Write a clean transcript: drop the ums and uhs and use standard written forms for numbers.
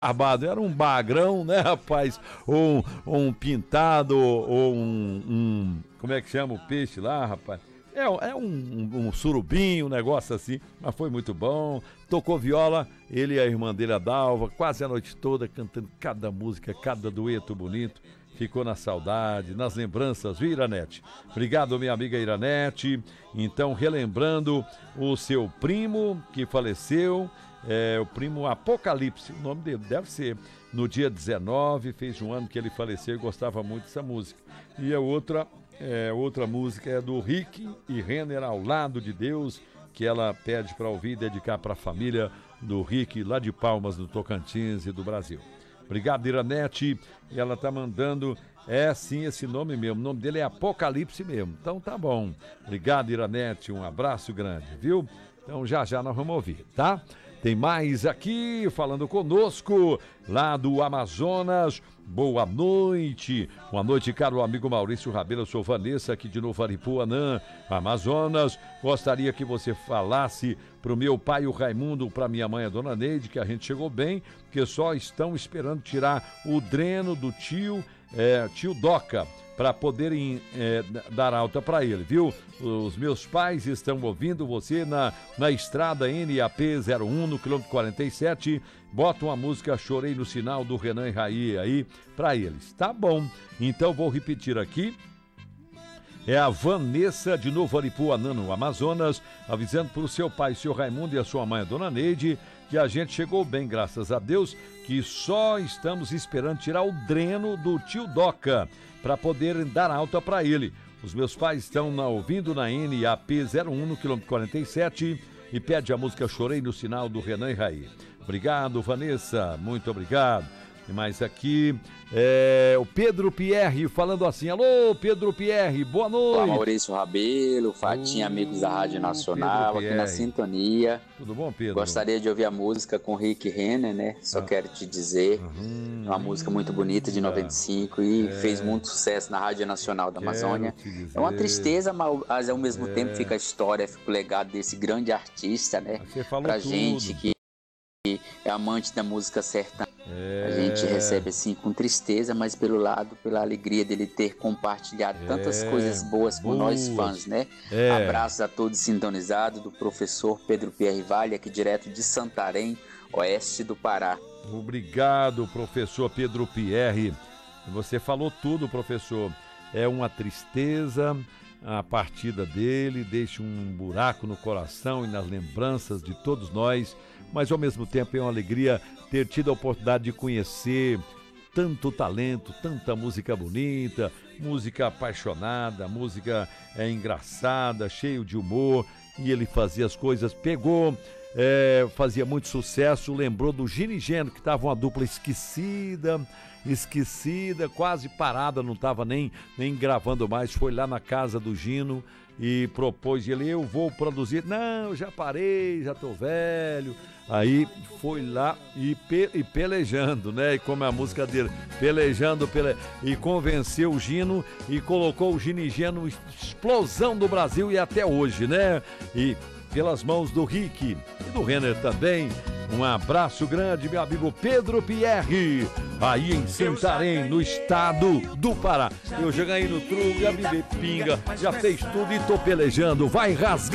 barbado, era um bagrão, né, rapaz? Ou um pintado, ou como é que chama o peixe lá, rapaz? É um surubim, um negócio assim, mas foi muito bom. Tocou viola, ele e a irmã dele, a Dalva, quase a noite toda, cantando cada música, cada dueto bonito. Ficou na saudade, nas lembranças, viu, Iranete? Obrigado, minha amiga Iranete. Então, relembrando o seu primo que faleceu, o primo Apocalipse, o nome dele deve ser. No dia 19, fez um ano que ele faleceu e gostava muito dessa música. E a outra música é do Rick e Renner, Ao Lado de Deus, que ela pede para ouvir e dedicar para a família do Rick, lá de Palmas, do Tocantins e do Brasil. Obrigado, Iranete. E ela tá mandando, sim, esse nome mesmo. O nome dele é Apocalipse mesmo. Então tá bom. Obrigado, Iranete. Um abraço grande, viu? Então já nós vamos ouvir, tá? Tem mais aqui falando conosco, lá do Amazonas. Boa noite. Boa noite, caro amigo Maurício Rabelo. Eu sou Vanessa, aqui de Novo Aripuanã, Amazonas. Gostaria que você falasse pro meu pai, o Raimundo, pra minha mãe, a dona Neide, que a gente chegou bem, que só estão esperando tirar o dreno do tio Doca, para poderem dar alta para ele, viu? Os meus pais estão ouvindo você na estrada NAP 01, no quilômetro 47. Bota uma música Chorei no Sinal, do Renan e Raí aí para eles. Tá bom, então vou repetir aqui. É a Vanessa de Novo Aripuanã, no Amazonas, avisando para o seu pai, seu Raimundo, e a sua mãe, a dona Neide, que a gente chegou bem, graças a Deus, que só estamos esperando tirar o dreno do tio Doca para poderem dar alta para ele. Os meus pais estão ouvindo na NAP 01, no quilômetro 47, e pede a música Chorei no Sinal, do Renan e Raí. Obrigado, Vanessa, muito obrigado. E mais aqui, o Pedro Pierre falando assim: alô, Pedro Pierre, boa noite. Olá, Maurício Rabelo, Fatinha, amigos da Rádio Nacional, aqui na sintonia. Tudo bom, Pedro? Gostaria de ouvir a música com Rick Renner, né? Só quero te dizer, uma música muito bonita de 95 e fez muito sucesso na Rádio Nacional da Amazônia. É uma tristeza, mas ao mesmo tempo fica a história, fica o legado desse grande artista, né? Pra gente que é amante da música sertaneja. A gente recebe assim com tristeza, mas pela alegria dele ter compartilhado tantas coisas boas com nós fãs, né? Abraços a todos sintonizados, do professor Pedro Pierre Vale, aqui direto de Santarém, oeste do Pará. Obrigado, professor Pedro Pierre. Você falou tudo, professor. É uma tristeza a partida dele, deixa um buraco no coração e nas lembranças de todos nós, mas ao mesmo tempo é uma alegria ter tido a oportunidade de conhecer tanto talento, tanta música bonita, música apaixonada, música engraçada, cheio de humor, e ele fazia as coisas, fazia muito sucesso, lembrou do Gino e Geno, que estava uma dupla esquecida, quase parada, não estava nem gravando mais, foi lá na casa do Gino e propôs, eu vou produzir, não, eu já parei, já tô velho, aí foi lá e pelejando, né, e como é a música dele, e convenceu o Gino e colocou o Gino e Geno, explosão do Brasil e até hoje, né, e pelas mãos do Rick e do Renner também. Um abraço grande, meu amigo Pedro Pierre, aí em Santarém, no estado do Pará. Eu já ganhei no truco, já bebi pinga, já fez tudo e tô pelejando. Vai rasgar.